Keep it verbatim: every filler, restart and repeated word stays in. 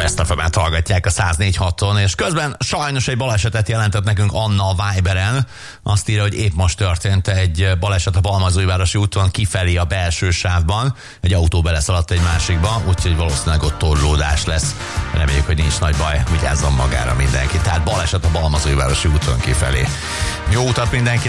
Ezt a femet hallgatják a száz négy haton, és közben sajnos egy balesetet jelentett nekünk Anna a Viberen. Azt írja, hogy épp most történt egy baleset a Balmazújvárosi úton kifelé a belső sávban. Egy autó beleszaladt egy másikba, úgyhogy valószínűleg ott torlódás lesz. Reméljük, hogy nincs nagy baj, vigyázzon magára mindenki. Tehát baleset a Balmazújvárosi úton kifelé. Jó utat mindenki!